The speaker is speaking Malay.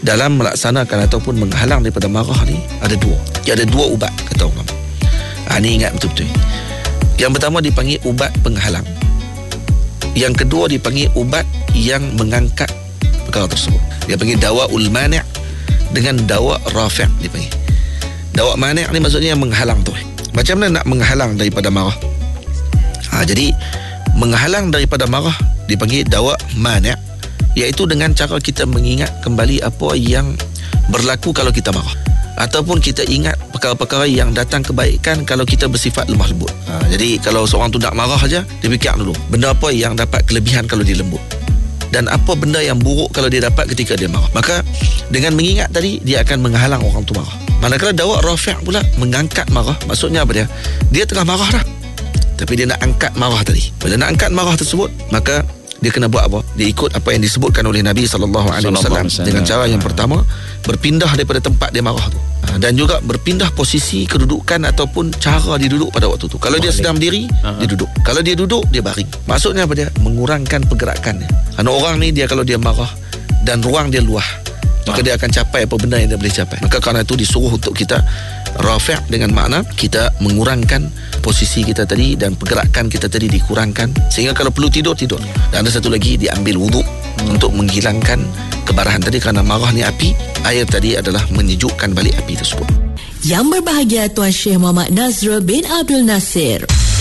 dalam melaksanakan ataupun menghalang daripada marah ni ada dua. Ada dua ubat kata orang. Ni ingat betul-betul. Yang pertama dipanggil ubat penghalang. Yang kedua dipanggil ubat yang mengangkat perkara tersebut. Dia panggil dawaul mani' dengan dawa rafi' dipanggil. Dawa mani' ni maksudnya yang menghalang tu. Macam mana nak menghalang daripada marah? Jadi menghalang daripada marah dipanggil dawa mani', iaitu dengan cara kita mengingat kembali apa yang berlaku kalau kita marah, ataupun kita ingat perkara-perkara yang datang kebaikan kalau kita bersifat lemah lembut. Jadi kalau seorang tu nak marah saja, dia fikir dulu benda apa yang dapat kelebihan kalau dia lembut, dan apa benda yang buruk kalau dia dapat ketika dia marah. Maka dengan mengingat tadi, dia akan menghalang orang tu marah. Manakala dawa rafi' pula mengangkat marah, maksudnya apa dia? Dia tengah marah dah, tapi dia nak angkat marah tadi. Bila nak angkat marah tersebut, maka dia kena buat apa? Dia ikut apa yang disebutkan oleh Nabi SAW dengan cara yang pertama, berpindah daripada tempat dia marah tu, dan juga berpindah posisi kedudukan ataupun cara dia duduk pada waktu tu. Kalau dia sedang berdiri, dia duduk. Kalau dia duduk, dia baring. Maksudnya apa dia? Mengurangkan pergerakannya. Kerana orang ni, dia kalau dia marah dan ruang dia luah, maka dia akan capai apa benda yang dia boleh capai. Maka kerana itu disuruh untuk kita rafi' dengan makna kita mengurangkan posisi kita tadi dan pergerakan kita tadi dikurangkan, sehingga kalau perlu tidur. Dan ada satu lagi, diambil wuduk untuk menghilangkan kemarahan tadi, kerana marah ni api. Air tadi adalah menyejukkan balik api tersebut. Yang berbahagia Tuan Syekh Muhammad Nazrul bin Abdul Nasir.